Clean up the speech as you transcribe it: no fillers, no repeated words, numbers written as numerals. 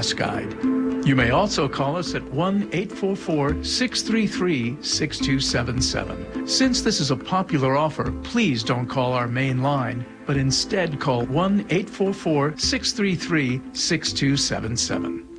Gas Guide. You may also call us at 1-844-633-6277. Since this is a popular offer, please don't call our main line, but instead call 1-844-633-6277.